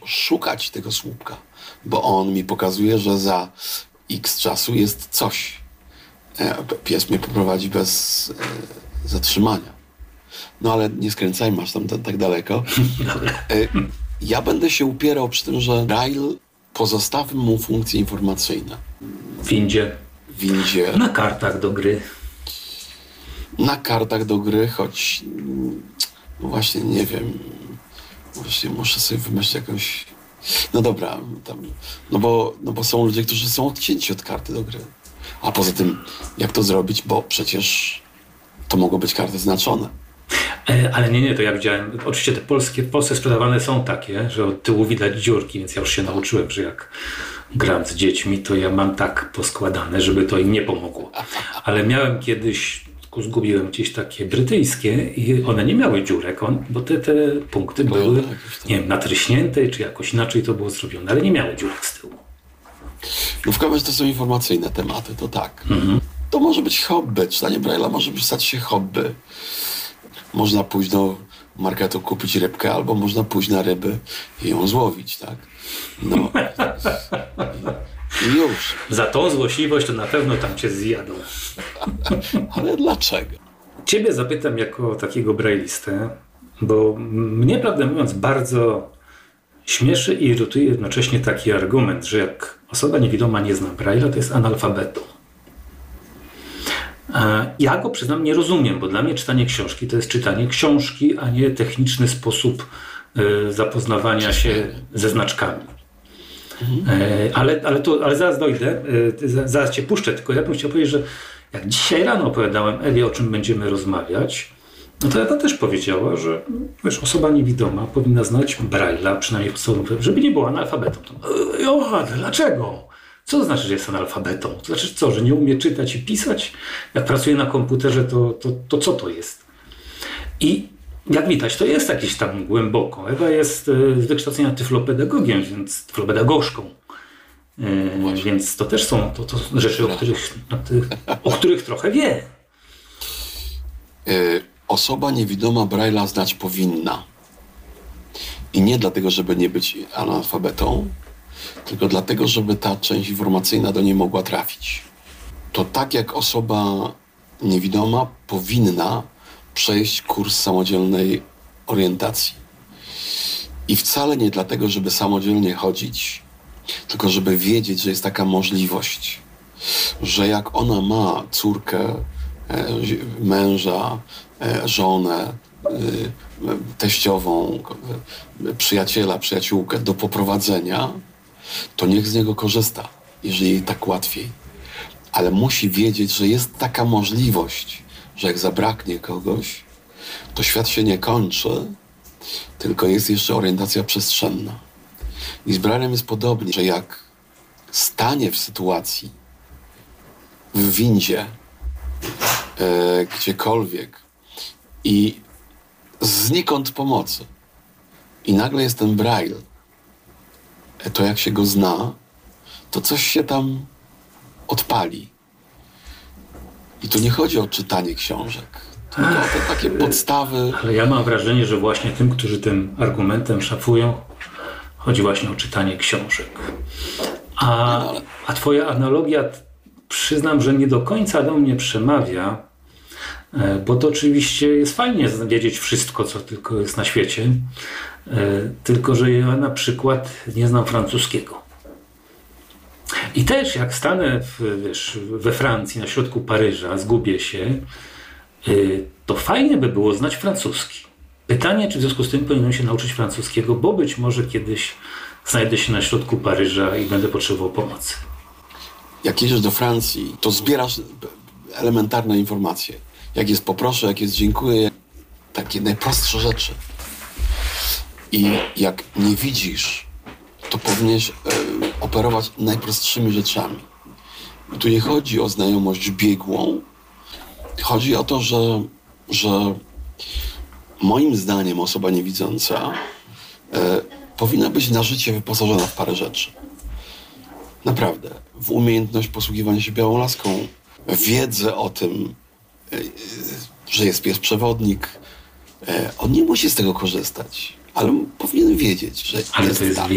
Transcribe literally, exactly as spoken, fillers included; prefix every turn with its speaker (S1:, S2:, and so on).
S1: szukać tego słupka, bo on mi pokazuje, że za x czasu jest coś. Pies mnie poprowadzi bez e, zatrzymania. No ale nie skręcaj, masz tam t- tak daleko. E, ja będę się upierał przy tym, że Braille pozostawmy mu funkcje informacyjne.
S2: W windzie.
S1: W windzie.
S2: Na kartach do gry.
S1: Na kartach do gry, choć no właśnie nie wiem. Właśnie muszę sobie wymyślić jakąś... No dobra, tam, no, bo, no bo są ludzie, którzy są odcięci od karty do gry. A poza tym, jak to zrobić, bo przecież to mogą być karty znaczone.
S2: E, ale nie, nie, to ja widziałem, oczywiście te polskie, w Polsce sprzedawane są takie, że od tyłu widać dziurki, więc ja już się nauczyłem, że jak gram z dziećmi, to ja mam tak poskładane, żeby to im nie pomogło. Ale miałem kiedyś, zgubiłem gdzieś takie brytyjskie i one nie miały dziurek, on, bo te, te punkty
S1: no,
S2: były,
S1: no,
S2: nie wiem, natryśnięte, czy jakoś inaczej to było zrobione, ale nie miały dziurek z tyłu.
S1: No w każdym razie to są informacyjne tematy, to tak.
S2: Mhm.
S1: To może być hobby, czytanie Braille'a może być stać się hobby. Można pójść do marketu, kupić rybkę, albo można pójść na ryby i ją złowić, tak? No. I już.
S2: Za tą złośliwość to na pewno tam cię zjadą.
S1: Ale dlaczego?
S2: Ciebie zapytam jako takiego braillistę, bo mnie, prawdę mówiąc, bardzo śmieszy i irytuje jednocześnie taki argument, że jak osoba niewidoma nie zna Braille'a, to jest analfabetą. Ja go, przyznam, nie rozumiem, bo dla mnie czytanie książki to jest czytanie książki, a nie techniczny sposób zapoznawania się ze znaczkami. Mhm. Ale, ale, to, ale zaraz dojdę, zaraz cię puszczę, tylko ja bym chciał powiedzieć, że jak dzisiaj rano opowiadałem Eli, o czym będziemy rozmawiać, no to Ewa też powiedziała, że wiesz, osoba niewidoma powinna znać Braille'a, przynajmniej podstawowy, żeby nie była analfabetą. To, Johan, dlaczego? Co to znaczy, że jest analfabetą? To znaczy co, że nie umie czytać i pisać? Jak pracuje na komputerze, to, to, to co to jest? I jak widać, to jest jakieś tam głęboko. Ewa jest z wykształcenia tyflopedagogiem, więc tyflopedagogzką. Yy, więc to też są to, to rzeczy, o których, o których trochę wie.
S1: Yy, osoba niewidoma Braille'a znać powinna. I nie dlatego, żeby nie być analfabetą, tylko dlatego, żeby ta część informacyjna do niej mogła trafić. To tak jak osoba niewidoma powinna przejść kurs samodzielnej orientacji. I wcale nie dlatego, żeby samodzielnie chodzić, tylko żeby wiedzieć, że jest taka możliwość, że jak ona ma córkę, męża, żonę, teściową, przyjaciela, przyjaciółkę do poprowadzenia, to niech z niego korzysta, jeżeli jej tak łatwiej. Ale musi wiedzieć, że jest taka możliwość, że jak zabraknie kogoś, to świat się nie kończy, tylko jest jeszcze orientacja przestrzenna. I z Braille'em jest podobnie, że jak stanie w sytuacji, w windzie, e, gdziekolwiek i znikąd pomocy i nagle jest ten Braille, to jak się go zna, to coś się tam odpali. I tu nie chodzi o czytanie książek, tylko o te takie podstawy.
S2: Ale ja mam wrażenie, że właśnie tym, którzy tym argumentem szafują, chodzi właśnie o czytanie książek. A, a twoja analogia, przyznam, że nie do końca do mnie przemawia, bo to oczywiście jest fajnie wiedzieć wszystko, co tylko jest na świecie, tylko że ja na przykład nie znam francuskiego. I też jak stanę w, wiesz, we Francji, na środku Paryża, zgubię się, to fajnie by było znać francuski. Pytanie, czy w związku z tym powinienem się nauczyć francuskiego, bo być może kiedyś znajdę się na środku Paryża i będę potrzebował pomocy.
S1: Jak jedziesz do Francji, to zbierasz elementarne informacje. Jak jest poproszę, jak jest dziękuję, takie najprostsze rzeczy. I jak nie widzisz, to powinieneś e, operować najprostszymi rzeczami. I tu nie chodzi o znajomość biegłą. Chodzi o to, że, że moim zdaniem osoba niewidząca e, powinna być na życie wyposażona w parę rzeczy. Naprawdę. W umiejętność posługiwania się białą laską, wiedzę o tym, e, że jest pies przewodnik. E, on nie musi z tego korzystać, ale powinien wiedzieć, że
S2: ale
S1: jest
S2: to jest
S1: tak.